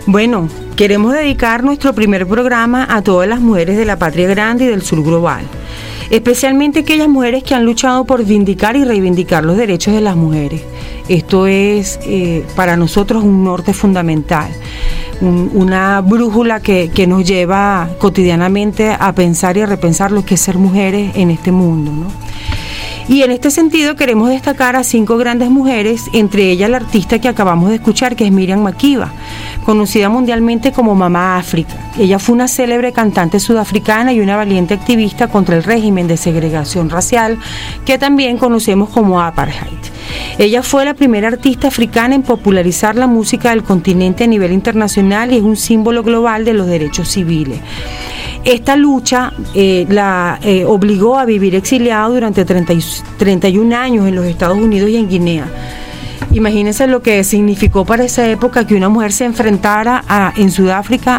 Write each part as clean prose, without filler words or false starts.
Bueno, queremos dedicar nuestro primer programa a todas las mujeres de la patria grande y del sur global, especialmente aquellas mujeres que han luchado por vindicar y reivindicar los derechos de las mujeres. Esto es para nosotros un norte fundamental, una brújula que nos lleva cotidianamente a pensar y a repensar lo que es ser mujeres en este mundo, ¿no? Y en este sentido queremos destacar a 5 grandes mujeres, entre ellas la artista que acabamos de escuchar, que es Miriam Makeba, conocida mundialmente como Mamá África. Ella fue una célebre cantante sudafricana y una valiente activista contra el régimen de segregación racial, que también conocemos como apartheid. Ella fue la primera artista africana en popularizar la música del continente a nivel internacional y es un símbolo global de los derechos civiles. Esta lucha la obligó a vivir exiliado durante 31 años en los Estados Unidos y en Guinea. Imagínense lo que significó para esa época que una mujer se enfrentara en Sudáfrica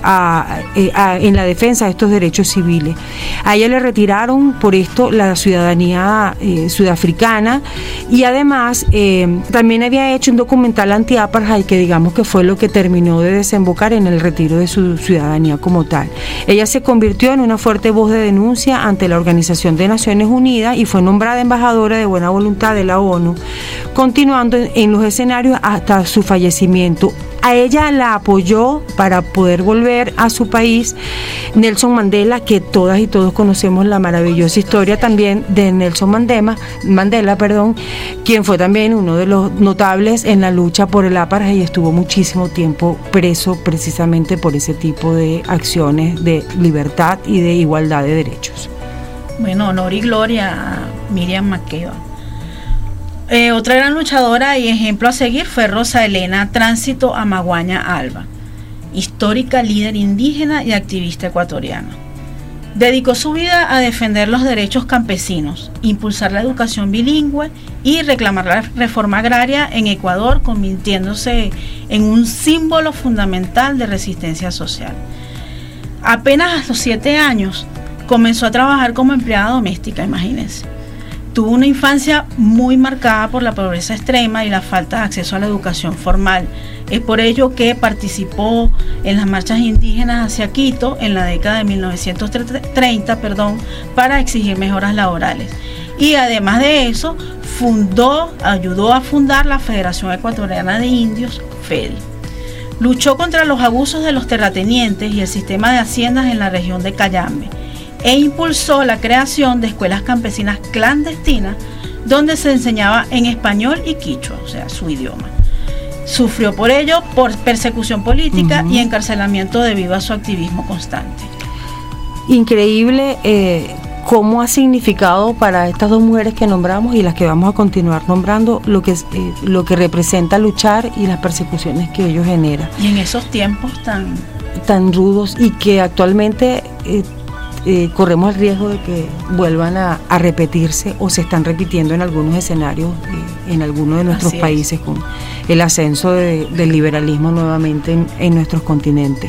en la defensa de estos derechos civiles. A ella le retiraron por esto la ciudadanía sudafricana y además también había hecho un documental anti-apartheid que digamos que fue lo que terminó de desembocar en el retiro de su ciudadanía como tal. Ella se convirtió en una fuerte voz de denuncia ante la Organización de Naciones Unidas y fue nombrada embajadora de buena voluntad de la ONU, continuando en los escenarios hasta su fallecimiento. A ella la apoyó para poder volver a su país Nelson Mandela, que todas y todos conocemos la maravillosa historia también de Nelson Mandela, quien fue también uno de los notables en la lucha por el apartheid y estuvo muchísimo tiempo preso precisamente por ese tipo de acciones de libertad y de igualdad de derechos. Bueno, honor y gloria a Miriam Makeba. Otra gran luchadora y ejemplo a seguir fue Rosa Elena Tránsito Amaguaña Alba, histórica líder indígena y activista ecuatoriana. Dedicó su vida a defender los derechos campesinos, impulsar la educación bilingüe y reclamar la reforma agraria en Ecuador, convirtiéndose en un símbolo fundamental de resistencia social. Apenas a los 7 años comenzó a trabajar como empleada doméstica, imagínense. Tuvo una infancia muy marcada por la pobreza extrema y la falta de acceso a la educación formal. Es por ello que participó en las marchas indígenas hacia Quito en la década de 1930, para exigir mejoras laborales. Y además de eso, ayudó a fundar la Federación Ecuatoriana de Indios, FEDI. Luchó contra los abusos de los terratenientes y el sistema de haciendas en la región de Cayambe, e impulsó la creación de escuelas campesinas clandestinas donde se enseñaba en español y quichua, o sea, su idioma. Sufrió por ello persecución política y encarcelamiento debido a su activismo constante. Increíble cómo ha significado para estas 2 mujeres que nombramos y las que vamos a continuar nombrando lo que representa luchar y las persecuciones que ellos generan. Y en esos tiempos tan rudos y que actualmente corremos el riesgo de que vuelvan a repetirse o se están repitiendo en algunos escenarios en algunos de nuestros países con el ascenso del liberalismo nuevamente en nuestros continentes.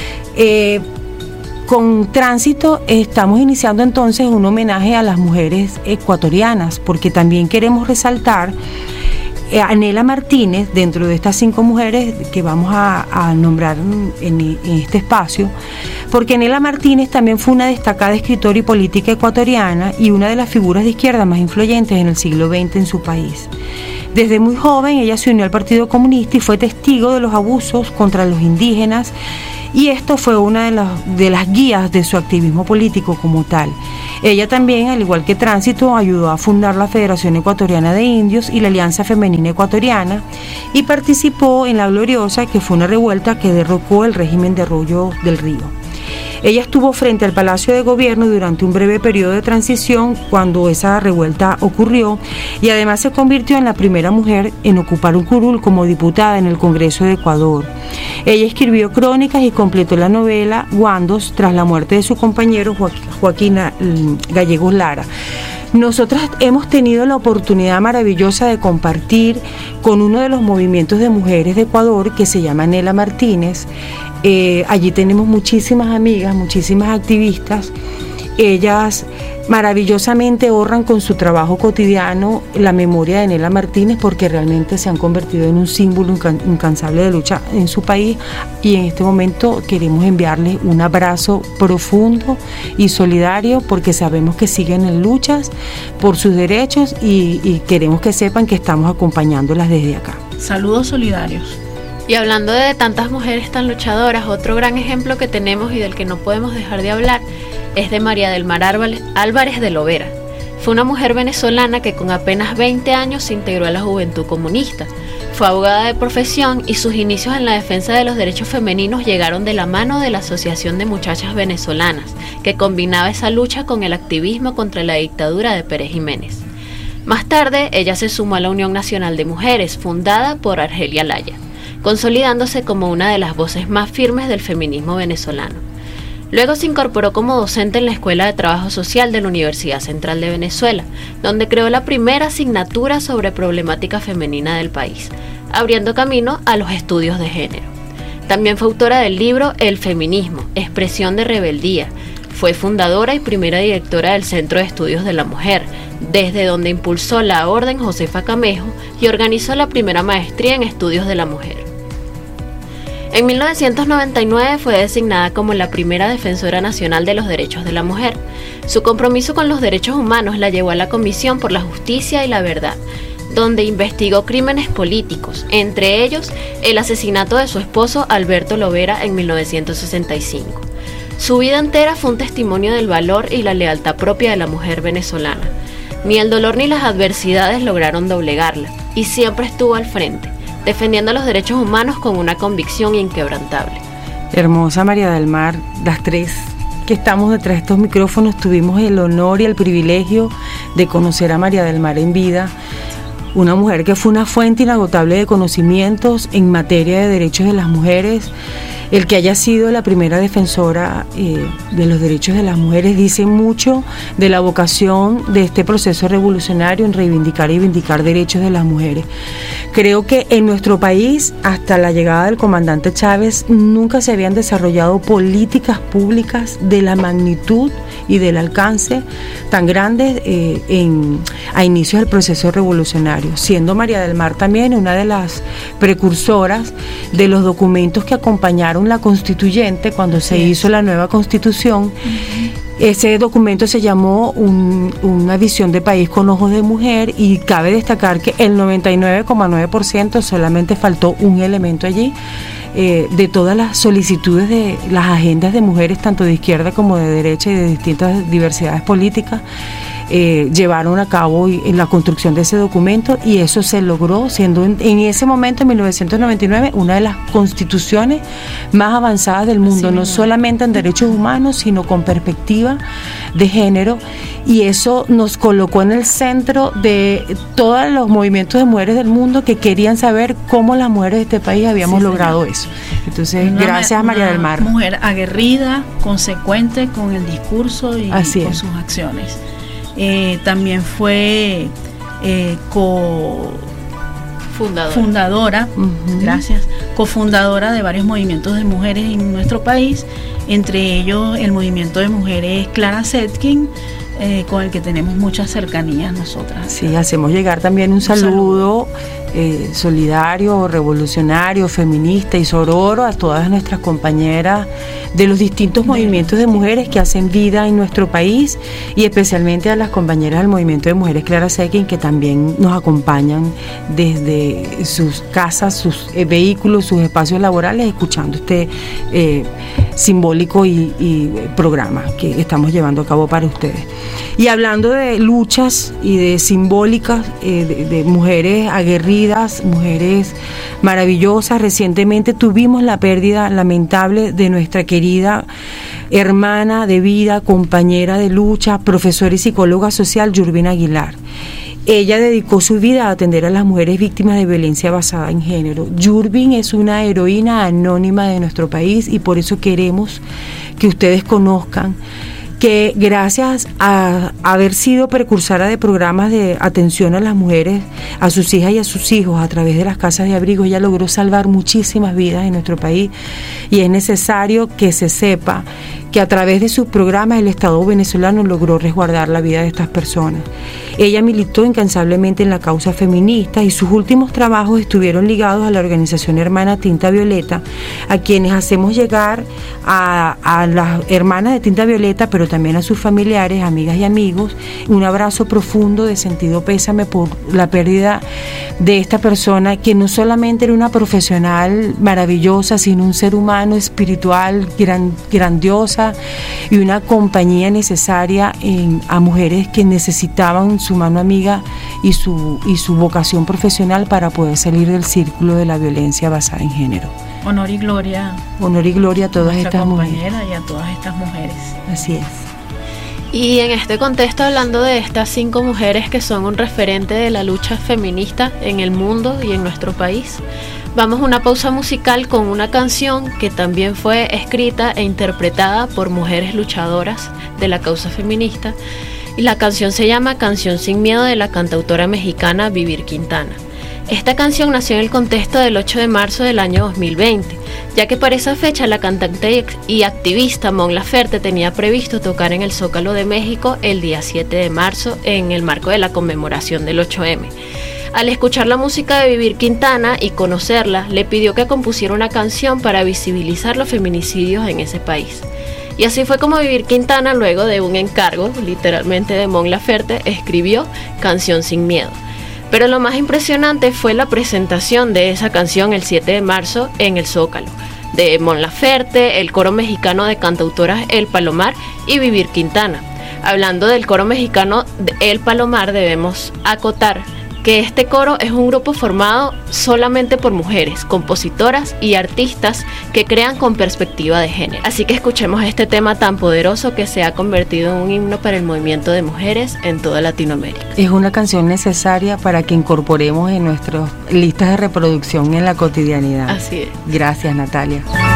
Con Tránsito estamos iniciando entonces un homenaje a las mujeres ecuatorianas, porque también queremos resaltar a Nela Martínez, dentro de estas 5 mujeres que vamos a nombrar en este espacio, porque Nela Martínez también fue una destacada escritora y política ecuatoriana y una de las figuras de izquierda más influyentes en el siglo XX en su país. Desde muy joven ella se unió al Partido Comunista y fue testigo de los abusos contra los indígenas, y esto fue una de las guías de su activismo político como tal. Ella también, al igual que Tránsito, ayudó a fundar la Federación Ecuatoriana de Indios y la Alianza Femenina Ecuatoriana y participó en la Gloriosa, que fue una revuelta que derrocó el régimen de Arroyo del Río. Ella estuvo frente al Palacio de Gobierno durante un breve periodo de transición cuando esa revuelta ocurrió y además se convirtió en la primera mujer en ocupar un curul como diputada en el Congreso de Ecuador. Ella escribió crónicas y completó la novela Guandos tras la muerte de su compañero Joaquín Gallegos Lara. Nosotras hemos tenido la oportunidad maravillosa de compartir con uno de los movimientos de mujeres de Ecuador que se llama Nela Martínez. Allí tenemos muchísimas amigas, muchísimas activistas Ellas maravillosamente honran con su trabajo cotidiano la memoria de Nela Martínez, porque realmente se han convertido en un símbolo incansable de lucha en su país, y en este momento queremos enviarles un abrazo profundo y solidario, porque sabemos que siguen en luchas por sus derechos y queremos que sepan que estamos acompañándolas desde acá. Saludos solidarios. Y hablando de tantas mujeres tan luchadoras, otro gran ejemplo que tenemos y del que no podemos dejar de hablar es de María del Mar Álvarez de Lovera. Fue una mujer venezolana que con apenas 20 años se integró a la Juventud Comunista. Fue abogada de profesión y sus inicios en la defensa de los derechos femeninos llegaron de la mano de la Asociación de Muchachas Venezolanas, que combinaba esa lucha con el activismo contra la dictadura de Pérez Jiménez. Más tarde, ella se sumó a la Unión Nacional de Mujeres, fundada por Argelia Laya, consolidándose como una de las voces más firmes del feminismo venezolano. Luego se incorporó como docente en la Escuela de Trabajo Social de la Universidad Central de Venezuela, donde creó la primera asignatura sobre problemática femenina del país, abriendo camino a los estudios de género. También fue autora del libro El Feminismo, Expresión de Rebeldía. Fue fundadora y primera directora del Centro de Estudios de la Mujer, desde donde impulsó la Orden Josefa Camejo y organizó la primera maestría en estudios de la mujer. En 1999 fue designada como la primera defensora nacional de los derechos de la mujer. Su compromiso con los derechos humanos la llevó a la Comisión por la Justicia y la Verdad, donde investigó crímenes políticos, entre ellos el asesinato de su esposo Alberto Lovera en 1965. Su vida entera fue un testimonio del valor y la lealtad propia de la mujer venezolana. Ni el dolor ni las adversidades lograron doblegarla, y siempre estuvo al frente, defendiendo los derechos humanos con una convicción inquebrantable. Hermosa María del Mar, las tres que estamos detrás de estos micrófonos tuvimos el honor y el privilegio de conocer a María del Mar en vida, una mujer que fue una fuente inagotable de conocimientos en materia de derechos de las mujeres. El que haya sido la primera defensora de los derechos de las mujeres dice mucho de la vocación de este proceso revolucionario en reivindicar y vindicar derechos de las mujeres. Creo que en nuestro país, hasta la llegada del comandante Chávez, nunca se habían desarrollado políticas públicas de la magnitud y del alcance tan grandes a inicios del proceso revolucionario, siendo María del Mar también una de las precursoras de los documentos que acompañaron la constituyente cuando se hizo la nueva constitución. Ese documento se llamó una visión de país con ojos de mujer, y cabe destacar que el 99,9% solamente faltó un elemento allí, de todas las solicitudes de las agendas de mujeres, tanto de izquierda como de derecha y de distintas diversidades políticas. Llevaron a cabo la construcción de ese documento, y eso se logró, siendo en ese momento, en 1999, una de las constituciones más avanzadas del mundo, no solamente en derechos humanos, sino con perspectiva de género, y eso nos colocó en el centro de todos los movimientos de mujeres del mundo que querían saber cómo las mujeres de este país habíamos logrado eso. Entonces, gracias María del Mar. Mujer aguerrida, consecuente con el discurso y con sus acciones. También fue cofundadora, cofundadora de varios movimientos de mujeres en nuestro país, entre ellos el movimiento de mujeres Clara Zetkin, con el que tenemos muchas cercanías nosotras. Sí, hacemos llegar también un saludo solidario, revolucionario, feminista y sororo a todas nuestras compañeras de los distintos movimientos de mujeres que hacen vida en nuestro país, y especialmente a las compañeras del movimiento de mujeres Clara Zetkin, que también nos acompañan desde sus casas, sus vehículos, sus espacios laborales, escuchando este simbólico y programa que estamos llevando a cabo para ustedes. Y hablando de luchas y de simbólicas, de mujeres aguerridas, mujeres maravillosas, recientemente tuvimos la pérdida lamentable de nuestra querida hermana de vida, compañera de lucha, profesora y psicóloga social, Yurbin Aguilar. Ella dedicó su vida a atender a las mujeres víctimas de violencia basada en género. Yurbin es una heroína anónima de nuestro país, y por eso queremos que ustedes conozcan que gracias a haber sido precursora de programas de atención a las mujeres, a sus hijas y a sus hijos a través de las casas de abrigo, ella logró salvar muchísimas vidas en nuestro país, y es necesario que se sepa que a través de sus programas el Estado venezolano logró resguardar la vida de estas personas. Ella militó incansablemente en la causa feminista y sus últimos trabajos estuvieron ligados a la organización hermana Tinta Violeta, a quienes hacemos llegar a las hermanas de Tinta Violeta, pero también a sus familiares, amigas y amigos, un abrazo profundo de sentido pésame por la pérdida de esta persona, que no solamente era una profesional maravillosa, sino un ser humano espiritual grandiosa y una compañía necesaria a mujeres que necesitaban su mano amiga y su vocación profesional para poder salir del círculo de la violencia basada en género. Honor y gloria. Honor y gloria a todas estas mujeres. Y a todas estas mujeres. Así es. Y en este contexto, hablando de estas 5 mujeres que son un referente de la lucha feminista en el mundo y en nuestro país, vamos a una pausa musical con una canción que también fue escrita e interpretada por mujeres luchadoras de la causa feminista. Y la canción se llama Canción sin miedo, de la cantautora mexicana Vivir Quintana. Esta canción nació en el contexto del 8 de marzo del año 2020, ya que para esa fecha la cantante y activista Mon Laferte tenía previsto tocar en el Zócalo de México el día 7 de marzo en el marco de la conmemoración del 8M. Al escuchar la música de Vivir Quintana y conocerla, le pidió que compusiera una canción para visibilizar los feminicidios en ese país. Y así fue como Vivir Quintana, luego de un encargo, literalmente, de Mon Laferte, escribió Canción sin miedo. Pero lo más impresionante fue la presentación de esa canción el 7 de marzo en el Zócalo, de Mon Laferte, el coro mexicano de cantautoras El Palomar y Vivir Quintana. Hablando del coro mexicano El Palomar, debemos acotar que este coro es un grupo formado solamente por mujeres, compositoras y artistas que crean con perspectiva de género. Así que escuchemos este tema tan poderoso que se ha convertido en un himno para el movimiento de mujeres en toda Latinoamérica. Es una canción necesaria para que incorporemos en nuestras listas de reproducción en la cotidianidad. Así es. Gracias, Natalia.